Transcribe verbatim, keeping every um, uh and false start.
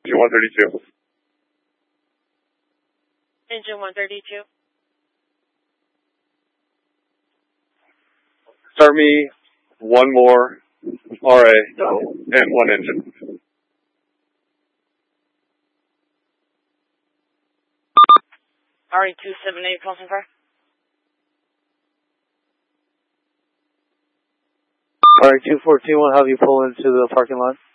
Engine one thirty-two. Engine one thirty-two. Start me one more R A and one engine. R A two seven eight, crossing car. R A two fourteen, we'll have you pull into the parking lot.